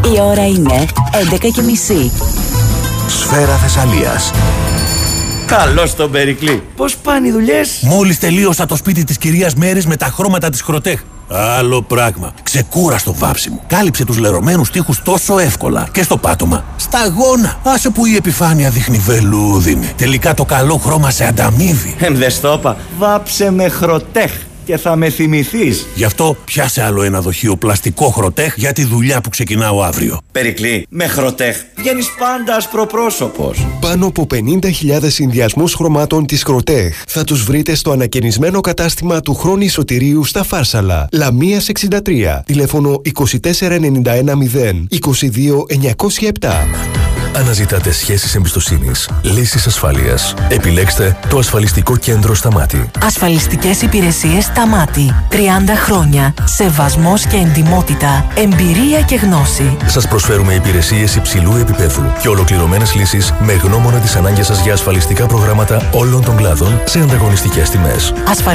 Η ώρα είναι 11:30. Σφαίρα Θεσσαλίας. Καλώς τον Περικλή. Πώς πάνε οι δουλειές? Μόλις τελείωσα το σπίτι της κυρίας Μέρης με τα χρώματα της Κροτέχ. Άλλο πράγμα. Ξεκούραστο βάψιμο. Κάλυψε τους λερωμένους τοίχους τόσο εύκολα. Και στο πάτωμα. Σταγόνα. Άσε που η επιφάνεια δείχνει βελούδινη. Τελικά το καλό χρώμα σε ανταμείβει. Δες το είπα. Βάψε με Χροτέχ και θα με θυμηθείς. Γι' αυτό πιάσε άλλο ένα δοχείο πλαστικό Χροτέχ για τη δουλειά που ξεκινάω αύριο. Περικλή, με Χροτέχ βγαίνεις πάντα ασπροπρόσωπος. Πάνω από 50.000 συνδυασμούς χρωμάτων της Χροτέχ θα τους βρείτε στο ανακαινισμένο κατάστημα του Χρόνη Σωτηρίου στα Φάρσαλα. Λαμίας 63. Τηλέφωνο 24910 22907. Αναζητάτε σχέσεις εμπιστοσύνης, λύσεις ασφάλειας. Επιλέξτε το ασφαλιστικό κέντρο Σταμάτη. Ασφαλιστικές υπηρεσίες Σταμάτη. 30 χρόνια. Σεβασμός και εντιμότητα. Εμπειρία και γνώση. Σας προσφέρουμε υπηρεσίες υψηλού επίπεδου και ολοκληρωμένες λύσεις με γνώμονα τις ανάγκες σας για ασφαλιστικά προγράμματα όλων των κλάδων σε ανταγωνιστικές τιμές.